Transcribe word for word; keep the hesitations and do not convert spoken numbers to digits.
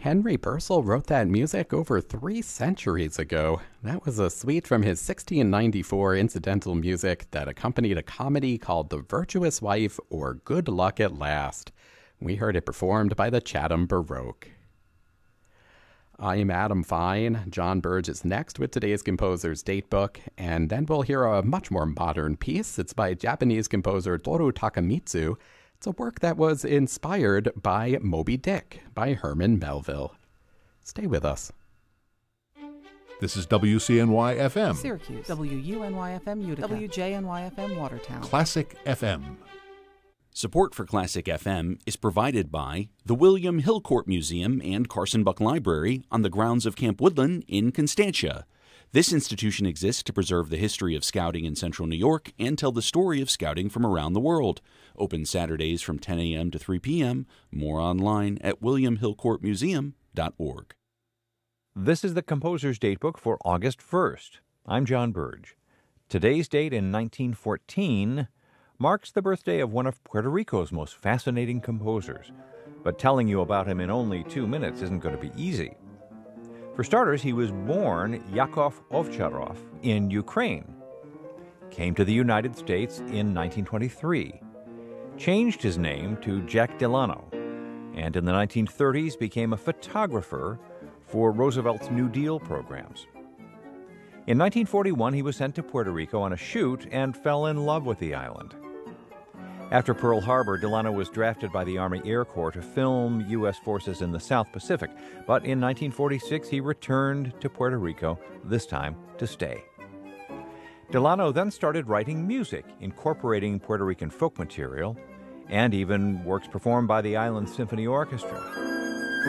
Henry Purcell wrote that music over three centuries ago. That was a suite from his sixteen ninety-four incidental music that accompanied a comedy called The Virtuous Wife or Good Luck at Last. We heard it performed by the Chatham Baroque. I'm Adam Fine. John Burge is next with today's composer's datebook, and then we'll hear a much more modern piece. It's by Japanese composer Toru Takemitsu. It's a work that was inspired by Moby Dick by Herman Melville. Stay with us. This is W C N Y F M. Syracuse. W U N Y F M Utica. W J N Y F M Watertown. Classic F M. Support for Classic F M is provided by the William Hillcourt Museum and Carson Buck Library on the grounds of Camp Woodland in Constantia. This institution exists to preserve the history of scouting in central New York and tell the story of scouting from around the world. Open Saturdays from ten a.m. to three p.m. More online at william hillcourt museum dot org. This is the Composer's Datebook for August first. I'm John Burge. Today's date in nineteen fourteen marks the birthday of one of Puerto Rico's most fascinating composers. But telling you about him in only two minutes isn't going to be easy. For starters, he was born Yakov Ovcharov in Ukraine, came to the United States in nineteen twenty-three, changed his name to Jack Delano, and in the nineteen thirties became a photographer for Roosevelt's New Deal programs. In nineteen forty-one, he was sent to Puerto Rico on a shoot and fell in love with the island. After Pearl Harbor, Delano was drafted by the Army Air Corps to film U S forces in the South Pacific, but in nineteen forty-six he returned to Puerto Rico, this time to stay. Delano then started writing music, incorporating Puerto Rican folk material, and even works performed by the island's symphony orchestra.